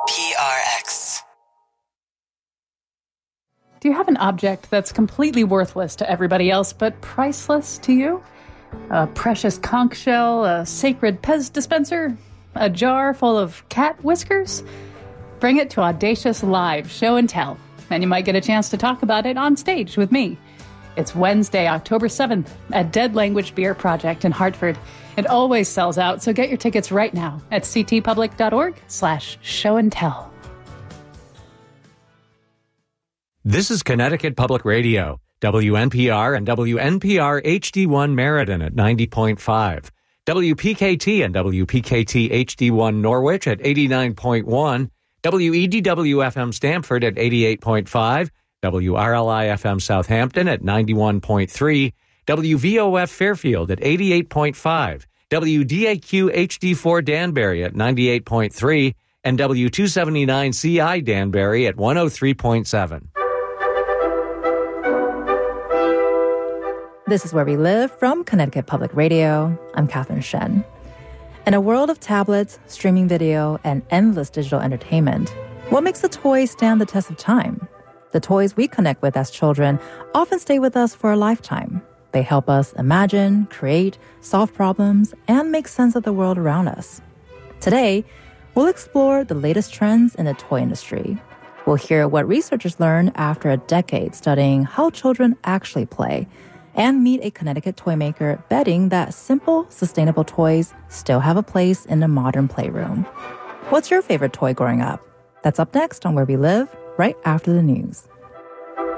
PRX. Do you have an object that's completely worthless to everybody else but priceless to you? A precious conch shell, a sacred Pez dispenser, a jar full of cat whiskers? Bring it to Audacious Live Show and Tell, and you might get a chance to talk about it on stage with me. It's Wednesday, October 7th at Dead Language Beer Project in Hartford. It always sells out, so get your tickets right now at ctpublic.org/show-and-tell. This is Connecticut Public Radio, WNPR and WNPR HD1 Meriden at 90.5, WPKT and WPKT HD1 Norwich at 89.1, WEDW-FM Stamford at 88.5, WRLI-FM Southampton at 91.3, WVOF Fairfield at 88.5, WDAQ HD4 Danbury at 98.3, and W279CI Danbury at 103.7. This is Where We Live from Connecticut Public Radio. I'm Catherine Shen. In a world of tablets, streaming video, and endless digital entertainment, what makes a toy stand the test of time? The toys we connect with as children often stay with us for a lifetime. They help us imagine, create, solve problems, and make sense of the world around us. Today, we'll explore the latest trends in the toy industry. We'll hear what researchers learned after a decade studying how children actually play, and meet a Connecticut toy maker betting that simple, sustainable toys still have a place in a modern playroom. What's your favorite toy growing up? That's up next on Where We Live, right after the news.